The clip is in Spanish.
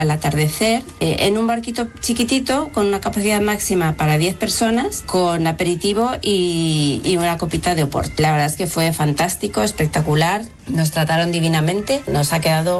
al atardecer, en un barquito chiquitito con una capacidad máxima para 10 personas, con aperitivo y una copita de Oporto. La verdad es que fue fantástico, espectacular, nos trataron divinamente, nos ha quedado